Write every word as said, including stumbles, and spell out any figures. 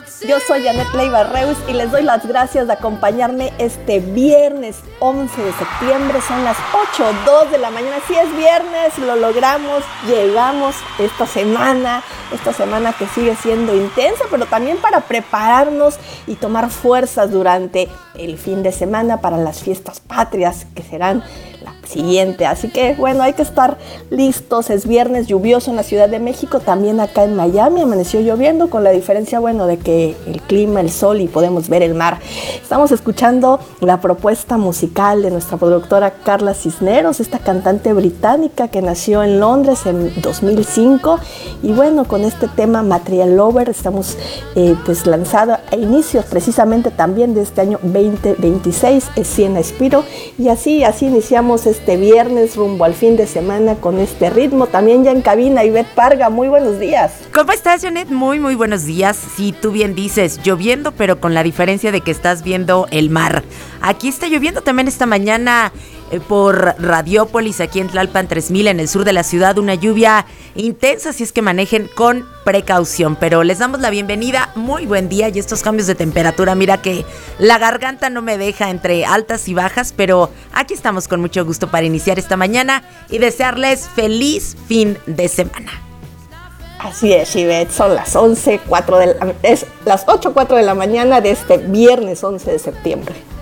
Yo soy Janet Leiva Reus y les doy las gracias de acompañarme este viernes once de septiembre. Son las ocho o dos de la mañana. Sí, es viernes, lo logramos, llegamos esta semana, esta semana que sigue siendo intensa, pero también para prepararnos y tomar fuerzas durante el fin de semana para las fiestas patrias que serán la siguiente. Así que bueno, hay que estar listos. Es viernes lluvioso en la Ciudad de México, también acá en Miami amaneció lloviendo, con la diferencia, bueno, de que el clima, el sol y podemos ver el mar. Estamos escuchando la propuesta musical de nuestra productora Carla Cisneros, esta cantante británica que nació en Londres en dos mil cinco, y bueno, con este tema Material Lover estamos eh, pues lanzado a inicios precisamente también de este año veinte veintiséis, es Siena Spiro, y así, así iniciamos este viernes rumbo al fin de semana con este ritmo. También ya en cabina Ivette Parga, muy buenos días. ¿Cómo estás, Janet? Muy, muy buenos días. Sí, tú bien dices, lloviendo, pero con la diferencia de que estás viendo el mar. Aquí está lloviendo también esta mañana eh, por Radiópolis, aquí en Tlalpan tres mil, en el sur de la ciudad, una lluvia intensa, así es que manejen con precaución, pero les damos la bienvenida, muy buen día, y estos cambios de temperatura, mira que la garganta no me deja entre altas y bajas, pero aquí estamos con mucho gusto para iniciar esta mañana y desearles feliz fin de semana. Así es, Ivette, son las once, cuatro de la, es las ocho cuatro de la mañana de este viernes once de septiembre.